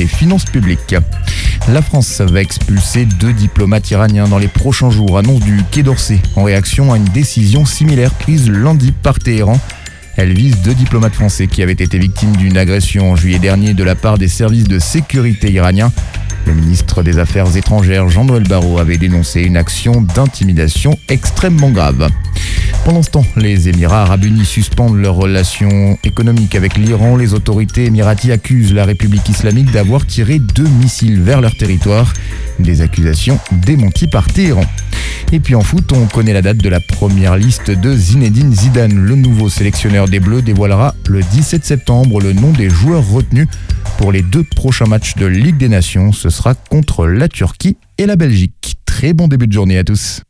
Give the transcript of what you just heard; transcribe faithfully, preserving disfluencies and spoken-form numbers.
les finances publiques. La France va expulser deux diplomates iraniens dans les prochains jours, annonce du Quai d'Orsay, en réaction à une décision similaire prise lundi par Téhéran. Elle vise deux diplomates français qui avaient été victimes d'une agression en juillet dernier de la part des services de sécurité iraniens. Le ministre des Affaires étrangères, Jean-Noël Barrot, avait dénoncé une action d'intimidation extrêmement grave. Pendant ce temps, les Émirats arabes unis suspendent leurs relations économiques avec l'Iran. Les autorités émiraties accusent la République islamique d'avoir tiré deux missiles vers leur territoire. Des accusations démenties par Téhéran. Et puis en foot, on connaît la date de la première liste de Zinedine Zidane. Le nouveau sélectionneur des Bleus dévoilera le dix-sept septembre le nom des joueurs retenus pour les deux prochains matchs de Ligue des Nations. Ce sera contre la Turquie et la Belgique. Très bon début de journée à tous.